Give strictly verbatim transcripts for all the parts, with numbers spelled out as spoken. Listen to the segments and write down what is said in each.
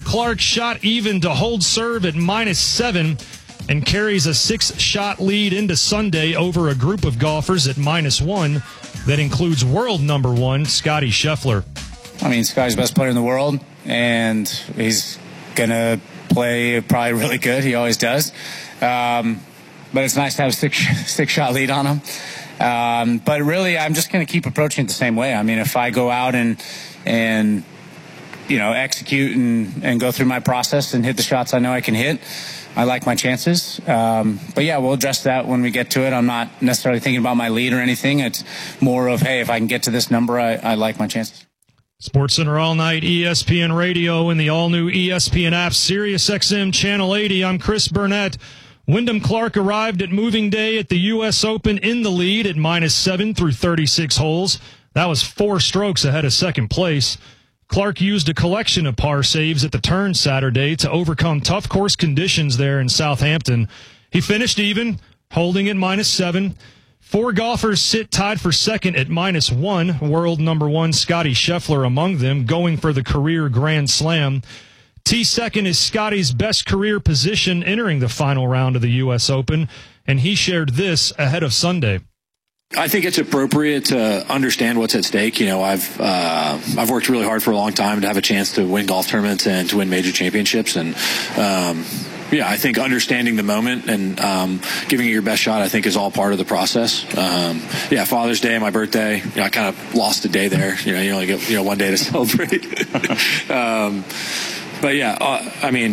Clark shot even to hold serve at minus seven and carries a six-shot lead into Sunday over a group of golfers at minus one that includes world number one, Scottie Scheffler. I mean, Scotty's the best player in the world, and he's going to play probably really good. He always does. Um, but it's nice to have a six, six-shot lead on him. Um, but really, I'm just going to keep approaching it the same way. I mean, if I go out and, and you know, execute and, and go through my process and hit the shots I know I can hit, I like my chances. Um, but, yeah, we'll address that when we get to it. I'm not necessarily thinking about my lead or anything. It's more of, hey, if I can get to this number, I, I like my chances. SportsCenter All Night, E S P N Radio, and the all-new E S P N app, Sirius X M Channel eighty. I'm Chris Burnett. Wyndham Clark arrived at moving day at the U S Open in the lead at minus seven through thirty-six holes. That was four strokes ahead of second place. Clark used a collection of par saves at the turn Saturday to overcome tough course conditions there in Southampton. He finished even, holding at minus seven. Four golfers sit tied for second at minus one. World number one, Scottie Scheffler among them, going for the career Grand Slam. T second is Scottie's best career position entering the final round of the U S Open, and he shared this ahead of Sunday. I think it's appropriate to understand what's at stake. You know, I've uh, I've worked really hard for a long time to have a chance to win golf tournaments and to win major championships, and um, yeah, I think understanding the moment and um, giving it your best shot, I think, is all part of the process. Um, yeah, Father's Day, my birthday, you know, I kind of lost a day there. You know, you only get you know one day to celebrate. um, but yeah, uh, I mean,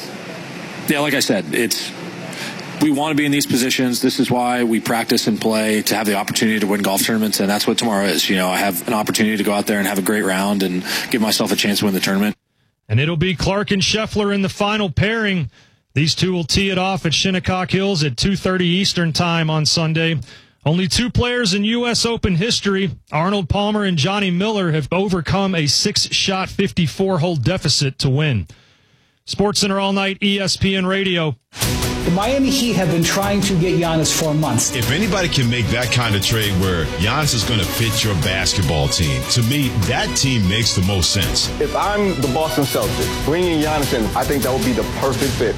yeah, like I said, it's. We want to be in these positions. This is why we practice and play, to have the opportunity to win golf tournaments, and that's what tomorrow is. You know, I have an opportunity to go out there and have a great round and give myself a chance to win the tournament. And it'll be Clark and Scheffler in the final pairing. These two will tee it off at Shinnecock Hills at two thirty Eastern Time on Sunday. Only two players in U S Open history, Arnold Palmer and Johnny Miller, have overcome a six-shot fifty-four hole deficit to win. SportsCenter All Night, E S P N Radio. The Miami Heat have been trying to get Giannis for months. If anybody can make that kind of trade where Giannis is going to fit your basketball team, to me, that team makes the most sense. If I'm the Boston Celtics, bringing Giannis in, I think that would be the perfect fit.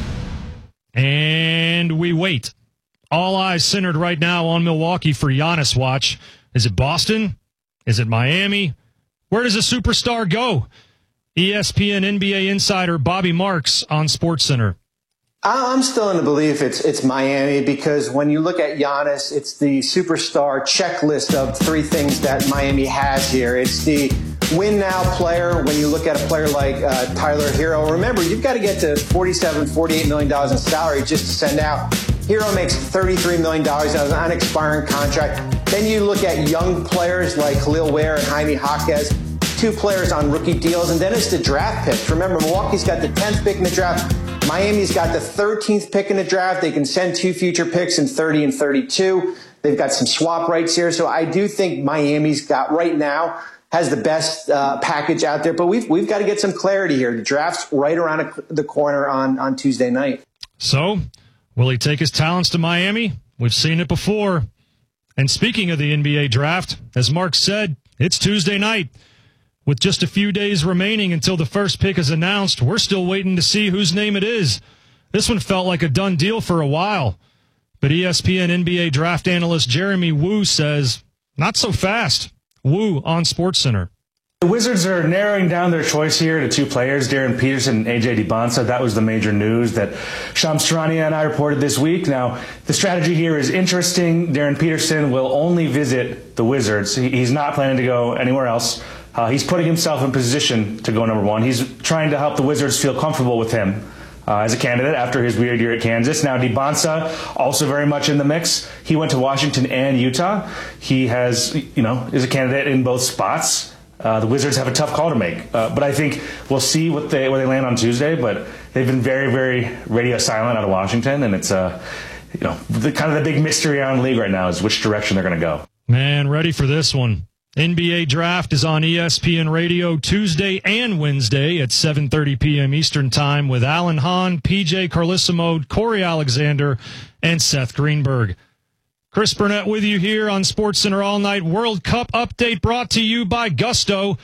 And we wait. All eyes centered right now on Milwaukee for Giannis watch. Is it Boston? Is it Miami? Where does a superstar go? E S P N N B A insider Bobby Marks on SportsCenter. I'm still in the belief it's it's Miami, because when you look at Giannis, it's the superstar checklist of three things that Miami has here. It's the win now player. When you look at a player like uh, Tyler Hero, remember, you've got to get to forty-seven, forty-eight million dollars in salary just to send out. Hero makes thirty-three million dollars out of an unexpiring contract. Then you look at young players like Khalil Ware and Jaime Jaquez, two players on rookie deals, and then it's the draft picks. Remember, Milwaukee's got the tenth pick in the draft. Miami's got the thirteenth pick in the draft. They can send two future picks in thirty and thirty-two. They've got some swap rights here. So I do think Miami's got, right now, has the best uh, package out there. But we've we've got to get some clarity here. The draft's right around the corner on, on Tuesday night. So, will he take his talents to Miami? We've seen it before. And speaking of the N B A draft, as Mark said, it's Tuesday night. With just a few days remaining until the first pick is announced, we're still waiting to see whose name it is. This one felt like a done deal for a while. But E S P N N B A draft analyst Jeremy Woo says, not so fast. Woo on SportsCenter. The Wizards are narrowing down their choice here to two players, Darren Peterson and A J Dibonsa. That was the major news that Shams Charania and I reported this week. Now, the strategy here is interesting. Darren Peterson will only visit the Wizards. He's not planning to go anywhere else. Uh, he's putting himself in position to go number one. He's trying to help the Wizards feel comfortable with him uh, as a candidate after his weird year at Kansas. Now, Dibonsa, also very much in the mix. He went to Washington and Utah. He has, you know, is a candidate in both spots. Uh, the Wizards have a tough call to make. Uh, but I think we'll see what they, where they land on Tuesday. But they've been very, very radio silent out of Washington. And it's, uh, you know, the, kind of the big mystery around the league right now is which direction they're going to go. Man, ready for this one. N B A Draft is on E S P N Radio Tuesday and Wednesday at seven thirty p.m. Eastern Time with Alan Hahn, P J Carlissimo, Corey Alexander, and Seth Greenberg. Chris Burnett with you here on SportsCenter All Night. World Cup update brought to you by Gusto.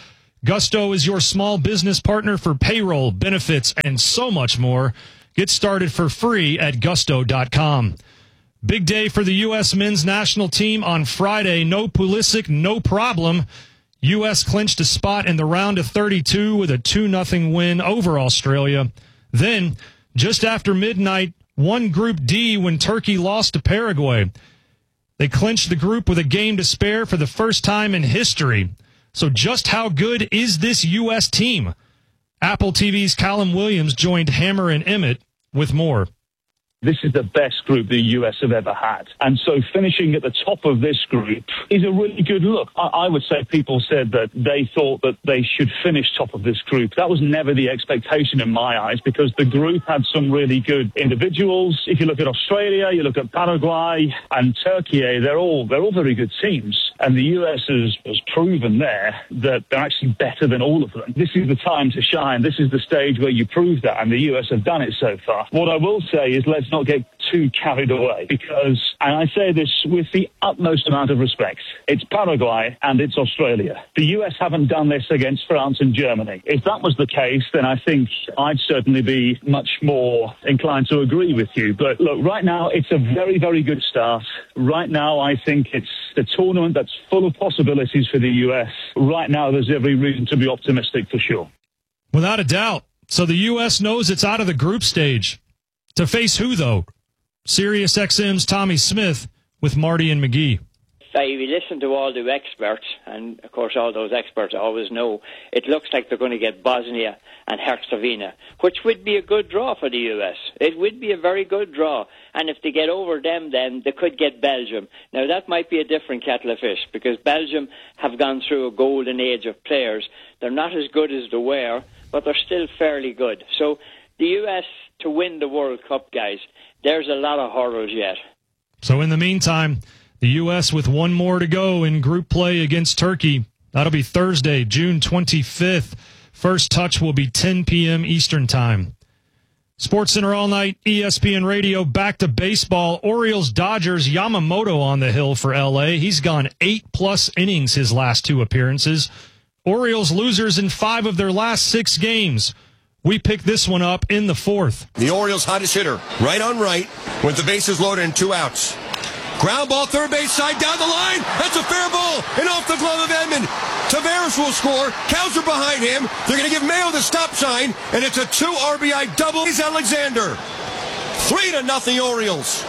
Gusto is your small business partner for payroll, benefits, and so much more. Get started for free at gusto dot com. Big day for the U S men's national team on Friday. No Pulisic, no problem. U S clinched a spot in the round of thirty-two with a two nothing win over Australia. Then, just after midnight, won Group D when Turkey lost to Paraguay. They clinched the group with a game to spare for the first time in history. So just how good is this U S team? Apple T V's Callum Williams joined Hammer and Emmett with more. This is the best group the U S have ever had. And so finishing at the top of this group is a really good look. I, I would say people said that they thought that they should finish top of this group. That was never the expectation in my eyes, because the group had some really good individuals. If you look at Australia, you look at Paraguay and Turkey, they're all, they're all very good teams. And the U S has, has proven there that they're actually better than all of them. This is the time to shine. This is the stage where you prove that, and the U S have done it so far. What I will say is let's not get too carried away, because, and I say this with the utmost amount of respect, it's Paraguay and it's Australia. The U S haven't done this against France and Germany. If that was the case, then I think I'd certainly be much more inclined to agree with you. But look, right now, it's a very, very good start. Right now, I think it's the tournament that's full of possibilities for the U S. Right now, there's every reason to be optimistic for sure. Without a doubt. So the U S knows it's out of the group stage. To face who, though? Sirius X M's Tommy Smith with Marty and McGee. If you listen to all the experts, and of course all those experts always know, it looks like they're going to get Bosnia and Herzegovina, which would be a good draw for the U S. It would be a very good draw. And if they get over them, then they could get Belgium. Now, that might be a different kettle of fish, because Belgium have gone through a golden age of players. They're not as good as they were, but they're still fairly good. So the U S to win the World Cup, guys, there's a lot of hurdles yet. So in the meantime, the U S with one more to go in group play against Turkey. That'll be Thursday, June twenty-fifth. First touch will be ten p.m. Eastern Time. SportsCenter All Night, E S P N Radio, back to baseball. Orioles, Dodgers, Yamamoto on the hill for L A. He's gone eight-plus innings his last two appearances. Orioles losers in five of their last six games. We pick this one up in the fourth. The Orioles' hottest hitter, right on right, with the bases loaded and two outs. Ground ball, third base side, down the line. That's a fair ball, and off the glove of Edman. Taveras will score. Cows are behind him. They're going to give Mayo the stop sign, and it's a two R B I double. He's Alexander. Three to nothing Orioles.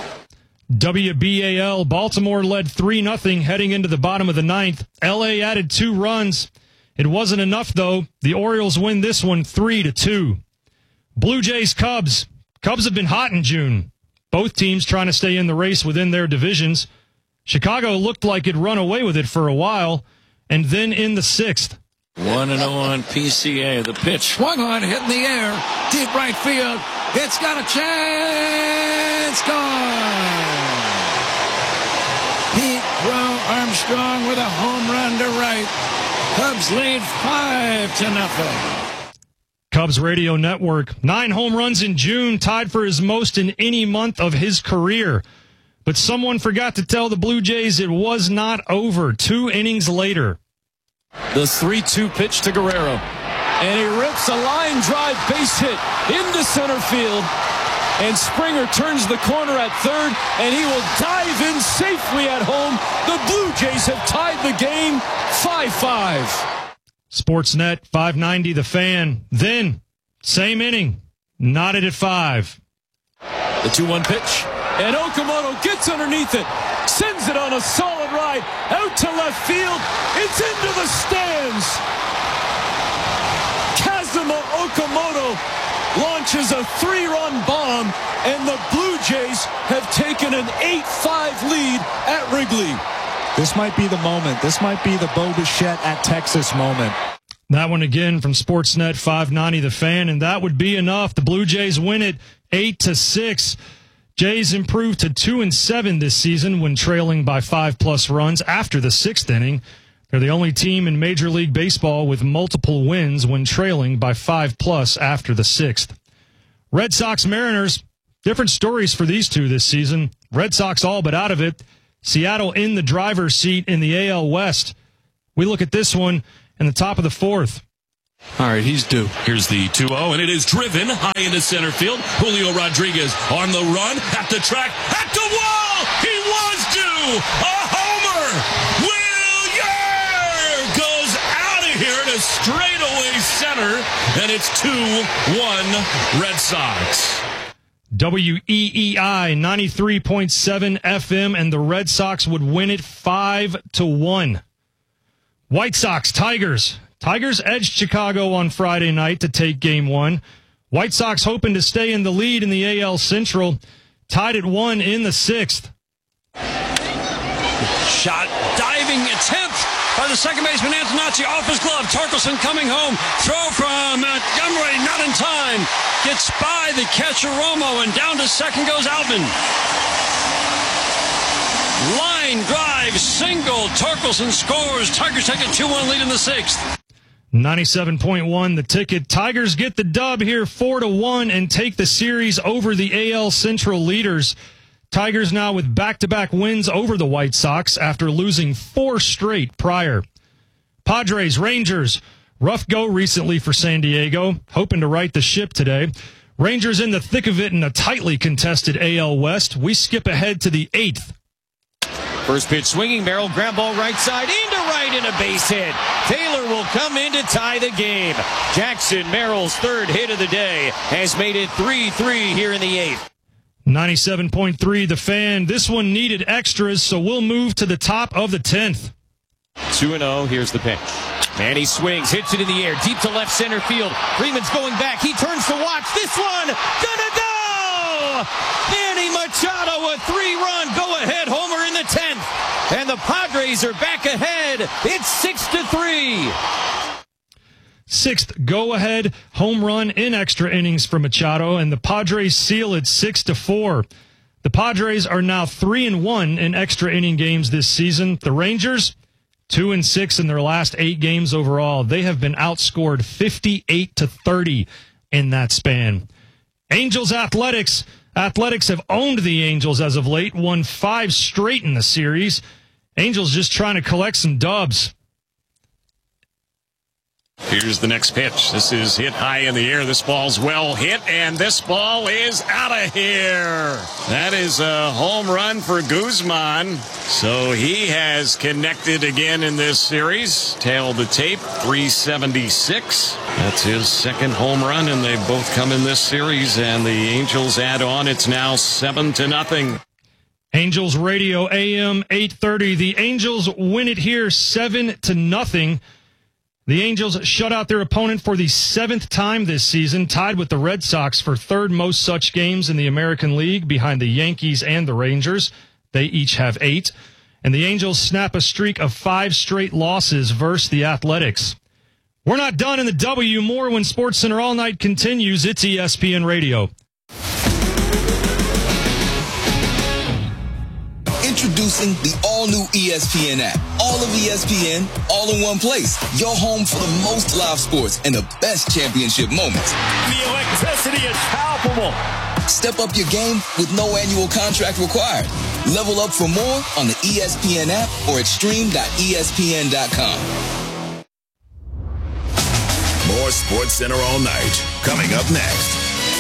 W B A L, Baltimore led three nothing heading into the bottom of the ninth. L A added two runs. It wasn't enough, though. The Orioles win this one three to two. Blue Jays, Cubs. Cubs have been hot in June. Both teams trying to stay in the race within their divisions. Chicago looked like it'd run away with it for a while. And then in the sixth. one and oh on P C A. The pitch swung on, hit in the air. Deep right field. It's got a chance. Gone. Pete Crow Armstrong with a home run to right. Cubs lead five to nothing. Cubs Radio Network. Nine home runs in June, tied for his most in any month of his career. But someone forgot to tell the Blue Jays it was not over. Two innings later. The three two pitch to Guerrero. And he rips a line drive base hit into center field. And Springer turns the corner at third, and he will dive in safely at home. The Blue Jays have tied the game five five. Sportsnet five ninety, The Fan. Then, same inning, knotted at five. The two one pitch, and Okamoto gets underneath it, sends it on a solid ride, out to left field. It's into the stands. Kazuma Okamoto launches a three-run bomb, and the Blue Jays have taken an eight five lead at Wrigley. This might be the moment. This might be the Bo Bichette at Texas moment. That one again from Sportsnet five ninety, The Fan, and that would be enough. The Blue Jays win it eight to six. Jays improved to two and seven this season when trailing by five-plus runs after the sixth inning. They're the only team in Major League Baseball with multiple wins when trailing by five-plus after the sixth. Red Sox Mariners, different stories for these two this season. Red Sox all but out of it. Seattle in the driver's seat in the A L West. We look at this one, in the top of the fourth. All right, he's due. Here's the two oh, and it is driven high into center field. Julio Rodriguez on the run, at the track, at the wall! He was due! A homer! Will Yer goes out of here to straightaway center, and it's two one Red Sox. W E E I ninety-three point seven F M, and the Red Sox would win it five to one. White Sox, Tigers. Tigers edged Chicago on Friday night to take game one. White Sox hoping to stay in the lead in the A L Central. Tied at one in the sixth. Shot diving attempt by the second baseman Antonacci off his glove. Torkelson coming home. Throw from Montgomery, not in time. Gets by the catcher Romo, and down to second goes Outman. Line drive, single. Torkelson scores. Tigers take a two one lead in the sixth. ninety-seven point one the ticket. Tigers get the dub here four to one and take the series over the A L Central leaders. Tigers now with back-to-back wins over the White Sox after losing four straight prior. Padres, Rangers. Rough go recently for San Diego, hoping to right the ship today. Rangers in the thick of it in a tightly contested A L West. We skip ahead to the eighth. First pitch swinging, Merrill, ground ball right side, into right, and a base hit. Taylor will come in to tie the game. Jackson, Merrill's third hit of the day, has made it three three here in the eighth. ninety-seven point three The Fan. This one needed extras, so we'll move to the top of the tenth. two and oh, here's the pitch. Manny swings, hits it in the air, deep to left center field. Freeman's going back, he turns to watch. This one, gonna go! Manny Machado, a three-run go-ahead homer in the tenth. And the Padres are back ahead. It's six to three. Sixth go-ahead home run in extra innings for Machado, and the Padres seal it six to four. The Padres are now three and one in extra inning games this season. The Rangers, two and six in their last eight games overall. They have been outscored fifty-eight to thirty in that span. Angels Athletics. Athletics have owned the Angels as of late, won five straight in the series. Angels just trying to collect some dubs. Here's the next pitch. This is hit high in the air. This ball's well hit, and this ball is out of here. That is a home run for Guzman. So he has connected again in this series. Tailed the tape, three seventy-six. That's his second home run, and they both come in this series, and the Angels add on. It's now seven to nothing. Angels Radio A M eight thirty. The Angels win it here seven to nothing. The Angels shut out their opponent for the seventh time this season, tied with the Red Sox for third most such games in the American League behind the Yankees and the Rangers. They each have eight. And the Angels snap a streak of five straight losses versus the Athletics. We're not done in the W. More when SportsCenter All Night continues. It's E S P N Radio. Introducing the all-new E S P N app. All of E S P N, all in one place. Your home for the most live sports and the best championship moments. The electricity is palpable. Step up your game with no annual contract required. Level up for more on the E S P N app or at stream dot E S P N dot com. More SportsCenter All Night coming up next.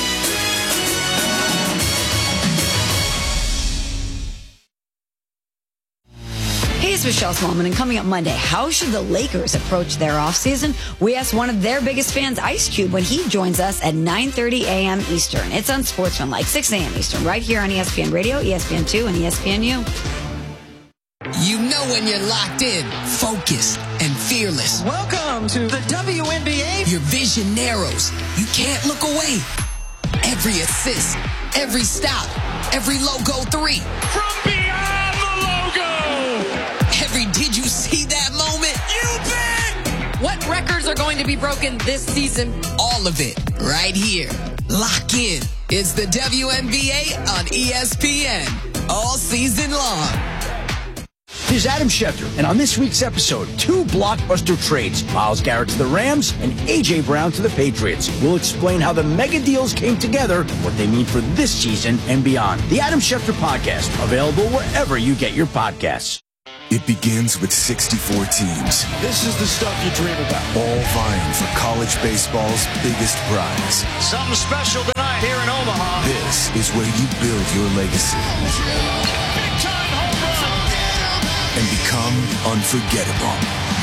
Hey, it's Michelle Smallman, and coming up Monday, how should the Lakers approach their offseason? We asked one of their biggest fans, Ice Cube, when he joins us at nine thirty a.m. Eastern. It's on Sportsman, like six a.m. Eastern, right here on E S P N Radio, E S P N two, and E S P N U. You know when you're locked in, focused, and fearless. Welcome to the W N B A. Your vision narrows. You can't look away. Every assist, every stop, every logo three. From beyond the logo! Every did you see that moment? You bet! What records are going to be broken this season? All of it, right here. Lock in. It's the W N B A on E S P N. All season long. Here's Adam Schefter, and on this week's episode, two blockbuster trades. Myles Garrett to the Rams and A J. Brown to the Patriots. We'll explain how the mega deals came together and what they mean for this season and beyond. The Adam Schefter Podcast, available wherever you get your podcasts. It begins with sixty-four teams. This is the stuff you dream about. All vying for college baseball's biggest prize. Something special tonight here in Omaha. This is where you build your legacy. Big time home run. And become unforgettable.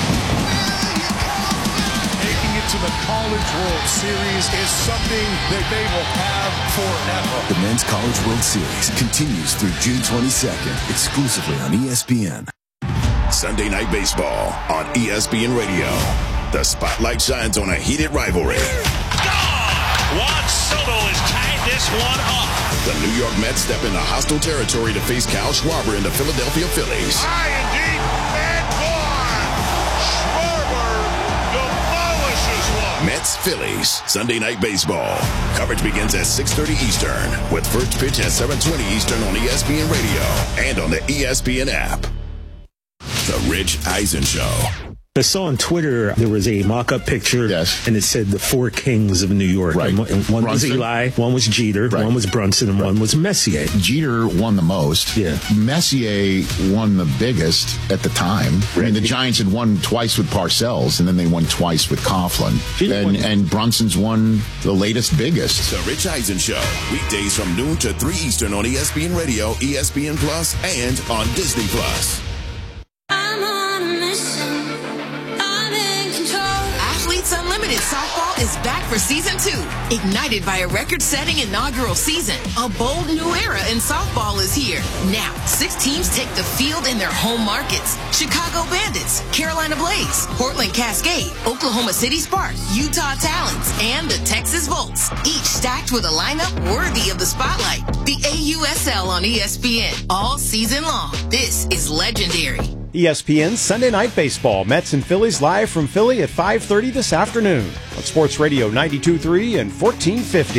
Making it to the College World Series is something that they will have forever. The Men's College World Series continues through June twenty-second, exclusively on E S P N. Sunday Night Baseball on E S P N Radio. The spotlight shines on a heated rivalry. Juan Soto has tied this one up. The New York Mets step into hostile territory to face Kyle Schwarber and the Philadelphia Phillies. High and deep, and one. Schwarber demolishes one. Mets Phillies Sunday Night Baseball. Coverage begins at six thirty Eastern with first pitch at seven twenty Eastern on E S P N Radio and on the E S P N app. The Rich Eisen Show. I saw on Twitter there was a mock-up picture, yes, and it said the four kings of New York. Right. And one, and one was Eli, one was Jeter, right, one was Brunson, and right, one was Messier. Jeter won the most. Yeah. Messier won the biggest at the time. Right. I mean, the Giants had won twice with Parcells, and then they won twice with Coughlin. And, and Brunson's won the latest biggest. The Rich Eisen Show. Weekdays from noon to three Eastern on E S P N Radio, E S P N Plus, and on Disney Plus. Unlimited Softball is back for season two. Ignited by a record-setting inaugural season, a bold new era in softball is here. Now, six teams take the field in their home markets. Chicago Bandits, Carolina Blaze, Portland Cascade, Oklahoma City Sparks, Utah Talons, and the Texas Volts. Each stacked with a lineup worthy of the spotlight. The A U S L on E S P N all season long. This is legendary. E S P N Sunday Night Baseball. Mets and Phillies live from Philly at five thirty this afternoon on Sports Radio ninety-two point three and fourteen fifty.